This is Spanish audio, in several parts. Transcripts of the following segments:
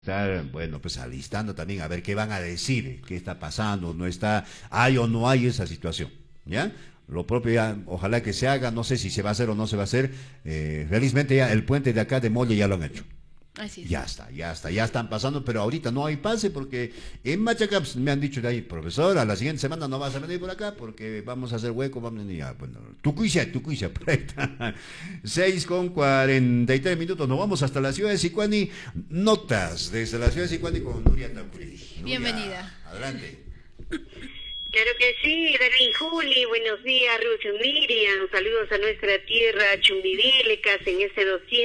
estar, bueno, pues alistando también a ver qué van a decir, qué está pasando, no está, hay o no hay esa situación, ¿ya? Lo propio ya, ojalá que se haga, no sé si se va a hacer o no se va a hacer. Felizmente ya el puente de acá de Molle ya lo han hecho. Así es. Ya está, ya está, ya están pasando, pero ahorita no hay pase porque en Machacaps me han dicho de ahí, profesor, a la siguiente semana no vas a venir por acá porque vamos a hacer hueco, vamos a venir ya, bueno, Tucuicia, por ahí está. 6:43 minutos, nos vamos hasta la ciudad de Sicuani, notas desde la ciudad de Sicuani con Nuria Tancuri. Bienvenida. Adelante. Claro que sí, Darwin Juli, buenos días, Ruth Miriam, saludos a nuestra tierra Chumbidílicas en este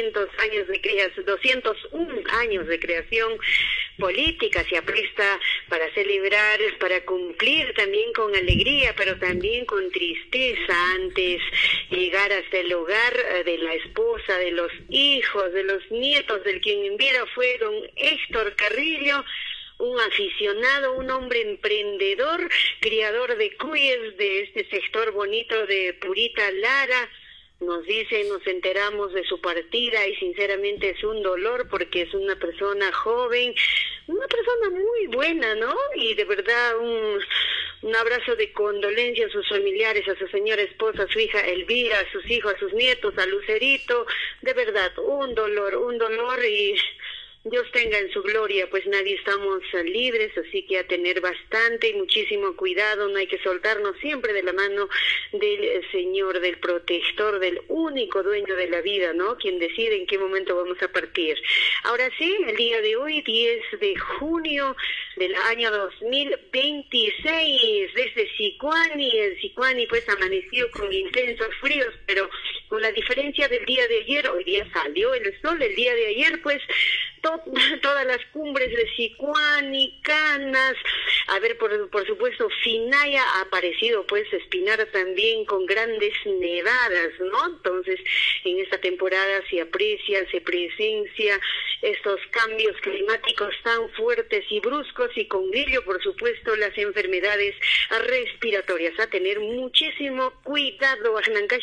201 años de creación política, se apresta para celebrar, para cumplir también con alegría, pero también con tristeza, antes llegar hasta el hogar de la esposa, de los hijos, de los nietos, del quien en vida fue don Héctor Carrillo, un aficionado, un hombre emprendedor, criador de cuyes de este sector bonito de Purita Lara. Nos enteramos de su partida y sinceramente es un dolor porque es una persona joven, una persona muy buena, ¿no? Y de verdad un abrazo de condolencia a sus familiares, a su señora esposa, a su hija Elvira, a sus hijos, a sus nietos, a Lucerito. De verdad, un dolor y Dios tenga en su gloria, pues nadie estamos libres, así que a tener bastante y muchísimo cuidado, no hay que soltarnos siempre de la mano del Señor, del protector, del único dueño de la vida, ¿no? Quien decide en qué momento vamos a partir. Ahora sí, el día de hoy, 10 de junio del año 2026, desde Sicuani, el Sicuani pues amaneció con intensos fríos, pero con la diferencia del día de ayer, hoy día salió el sol, el día de ayer pues todas las cumbres de Sicuani, Canas, a ver, por supuesto, Finaya ha aparecido, pues, Espinar también con grandes nevadas, ¿no? Entonces, en esta temporada se aprecia, se presencia estos cambios climáticos tan fuertes y bruscos y con ello, por supuesto, las enfermedades respiratorias. A tener muchísimo cuidado.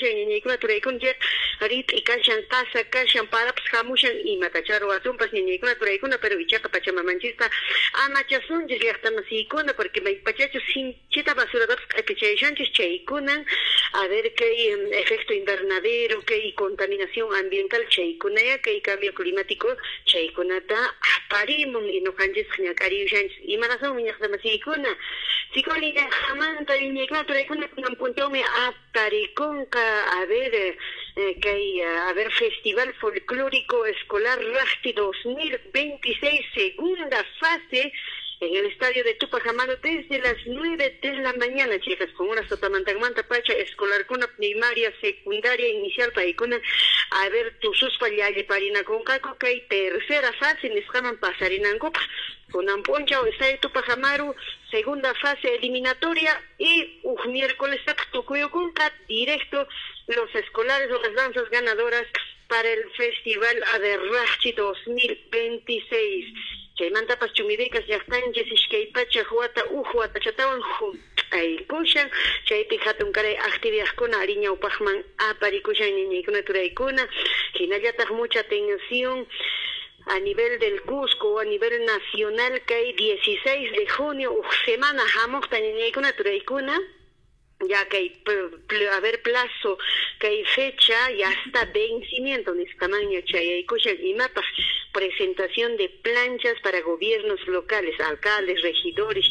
Pero bichaca pachamamanchista amachasunchis llaqtamasiykunta porque maypachachus hinchita basuratas q'ipichishanchis chaykunan a ver qué efecto invernadero, qué contaminación ambiental chaykunaya, qué cambio climático chaykunata aparimun y no canchis ñakariyushanchis imanasun llaqtamasiykuna Sikoli jamanta ñaykuna kunan puntawmi aparikunqa a ver Festival Folclórico Escolar Rasti 2026, segunda fase, en el estadio de Tupac Amaru desde las 9 de la mañana, chicas, con una sotamantagmanta pacha escolar con primaria, secundaria, inicial, paikuna, a ver, tu suspallalle parina con caco, que hay tercera fase, nescaman pasarinan copa, con amponcha o estadio Tupac Amaru, segunda fase eliminatoria, y miércoles, tucuyo con directo, los escolares o las danzas ganadoras para el Festival Aderrachi 2026. Chaymanta Pachumidecas Yachtanches Ishkaypacha Huata Uhuata Chatawan Aykushan Chaypi Hatun Karay actividad con Ariña Upachman Aparikushan Niñikuna Turaykuna Hinayatag mucha atención a nivel del Cusco, a nivel nacional que hay 16 de junio semana Hamokta Niñikuna Turaykuna ya que hay plazo, que hay fecha y hasta vencimiento en este tamaño, y mapas, presentación de planchas para gobiernos locales, alcaldes, regidores,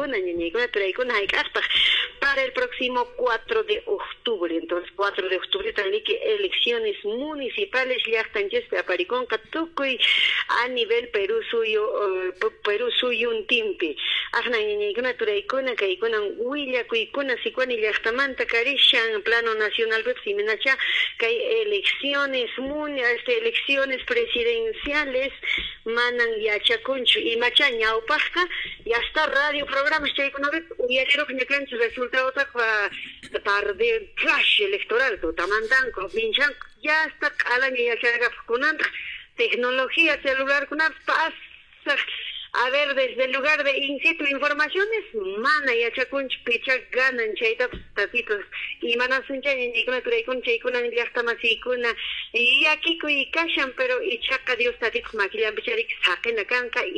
para el próximo 4 de octubre. Entonces, 4 de octubre también que elecciones municipales ya están ya aparicón Catucuy a nivel Perú suyo un timpi. Ajna ñañaykuna turaykuna kaykunan Huilla kuykuna Sicuani llaqtamanta karishan plano nacional siminacha que hay elecciones presidenciales manan yachakunchu y macha ñawpajka y hasta radio programas chaykuna uyalero ñaklanchu resultado de flash electoral tamantanko pinchan ya hasta alaña yachagafkunanta tecnología celular kunan pasa a ver ver, desde el lugar de in situ informaciones, mana yachacunch pichak ganan chayta tatitos y mana suncha nikuna turaykun chaykuna nilyaqta masykuna y aquí kuy kashan pero ichaqa Dios tatitos maquillan picharik saqina kanka